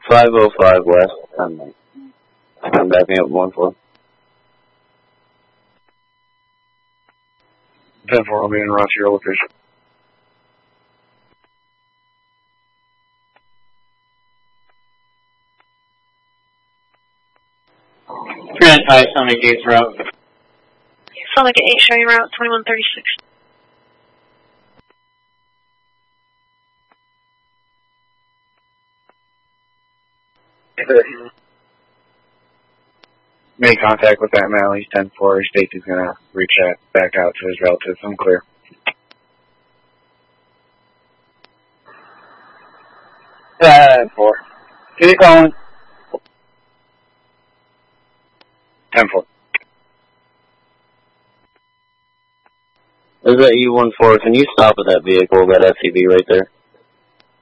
505 west. I'm backing up 1-4. 10-4, I'll be in route to your location. Grand 5, Sonic 8's route. Sonic 8 showing route 2136. Made contact with that man. He's 10-4. He states he's going to reach back out to his relatives. I'm clear. Yeah, 4. Who you calling? 10-4. This is at E14. Can you stop at that vehicle, that SUV right there?